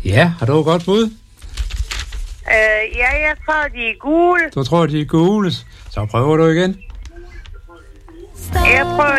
Ja, har du et godt bud? Ja, jeg tror, de er gule. Du tror, de er gule. Så prøver du igen. Jeg prøver